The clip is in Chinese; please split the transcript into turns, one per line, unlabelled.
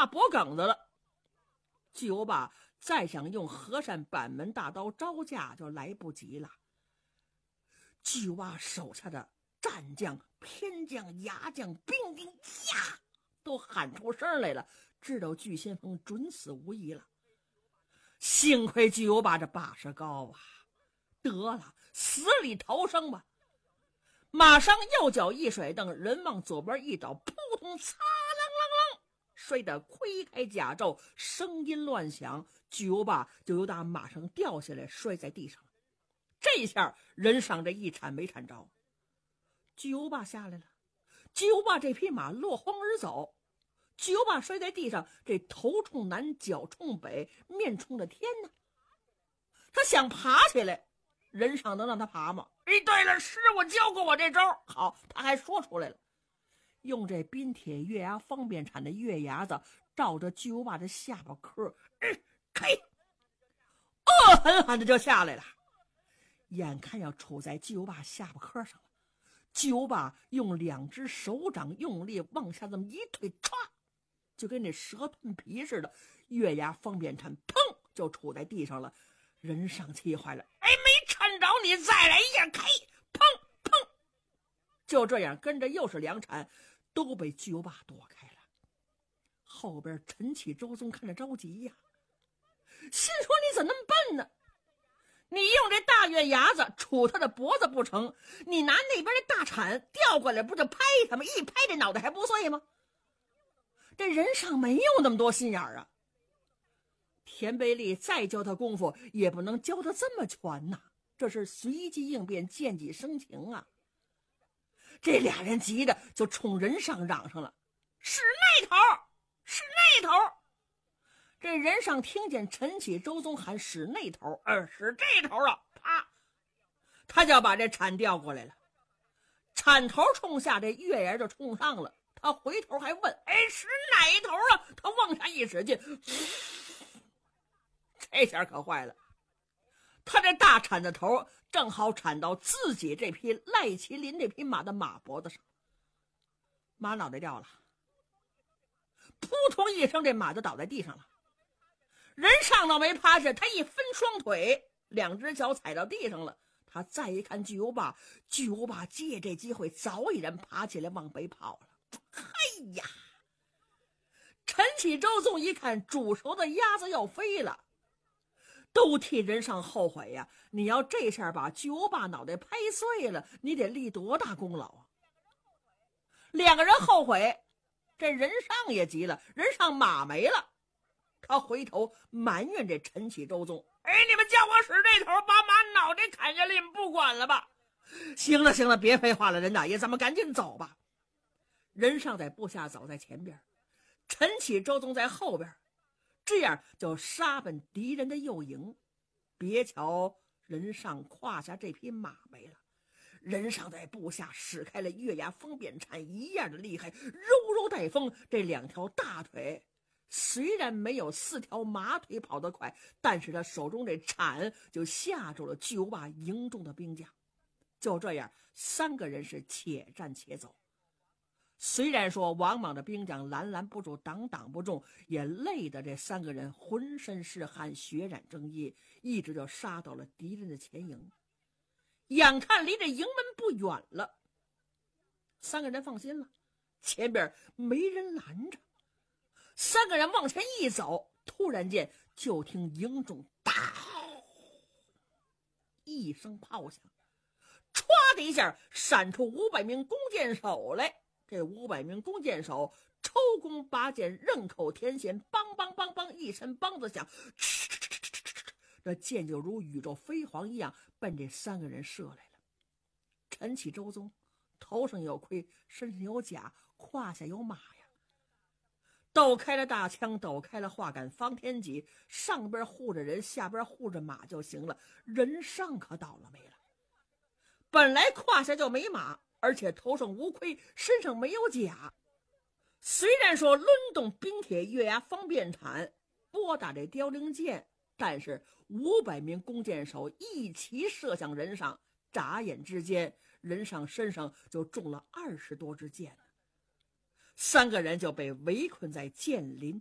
把脖梗子了。巨无霸再想用和善板门大刀招架就来不及了。巨无霸手下的战将、偏将、牙将、兵丁呀，都喊出声来了，知道巨先锋准死无疑了。幸亏巨无霸这把式高啊，得了，死里逃生吧。马上右脚一甩蹬，人往左边一倒，扑通擦啷啷啷，摔得盔开甲胄，声音乱响。巨无霸就由打马上掉下来，摔在地上。这下人上这一铲没铲着，巨无霸下来了。巨无霸这匹马落荒而走，巨无霸摔在地上，这头冲南，脚冲北，面冲着天呢。他想爬起来，人上能让他爬吗？哎，对了，师傅教过我这招。好，他还说出来了，用这冰铁月牙方便铲的月牙子照着巨无霸的下巴颏，嘿，恶狠狠的就下来了。眼看要杵在巨无霸下巴颏上了，巨无霸用两只手掌用力往下这么一推，歘，就跟那蛇吞皮似的，月牙方便铲砰就杵在地上了。人上气坏了，哎，没铲着你，再来一下，开，砰砰，就这样跟着又是两铲，都被巨无霸躲开了。后边陈启周宗看着着急呀，心说你怎么那么笨呢？你用这大月牙子杵他的脖子不成，你拿那边的大铲调过来，不就拍他吗？一拍这脑袋还不碎吗？这人上没有那么多心眼儿啊。田贝利再教他功夫，也不能教他这么全呐，这是随机应变，见机生情啊。这俩人急的就冲人上嚷上了，是那头，是那头。这人上听见陈启周宗喊使那头，使这头啊，啪，他就把这铲调过来了。铲头冲下，这月牙就冲上了。他回头还问，哎，使哪头啊？他往下一使劲，这下可坏了，他这大铲子头正好铲到自己这匹赖麒麟这匹马的马脖子上，马脑袋掉了，扑通一声，这马就倒在地上了。人上倒没趴下，他一分双腿，两只脚踩到地上了。他再一看巨无霸，巨无霸借这机会早已然爬起来往北跑了。哎呀，陈启周宗一看煮熟的鸭子要飞了，都替人上后悔呀。你要这下把巨无霸脑袋拍碎了，你得立多大功劳啊。两个人后悔，这人上也急了，人上马没了。他回头埋怨这陈启周宗，哎，你们叫我使这头，把马脑袋砍下来，你们不管了吧？行了行了，别废话了，任大爷，咱们赶紧走吧。人上在部下走在前边，陈启周宗在后边，这样就杀奔敌人的右营。别瞧人上胯下这匹马没了，人上在部下使开了月牙风扁铲，一样的厉害，柔柔带风。这两条大腿虽然没有4条马腿跑得快，但是他手中这铲就吓住了巨无霸营中的兵将。就这样3个人是且战且走。虽然说王莽的兵将拦不住，挡不住，也累得这3个人浑身是汗，血染征衣，一直就杀到了敌人的前营。眼看离这营门不远了，3个人放心了，前边没人拦着。3个人往前一走，突然间就听营中当一声炮响，歘的一下闪出500名弓箭手来。这500名弓箭手抽弓拔箭，刃口填弦，梆梆梆梆一声梆子响，这箭就如宇宙飞蝗一样奔这3个人射来了。陈启周宗头上有盔，身上有甲，胯下有马呀，抖开了大枪，抖开了画杆，方天戟，上边护着人，下边护着马就行了。人上可倒了霉了，本来胯下就没马，而且头上无盔，身上没有甲。虽然说抡动冰铁月牙方便铲，拨打这凋零箭，但是500名弓箭手一齐射向人上，眨眼之间，人上身上就中了20多支箭，3个人就被围困在箭林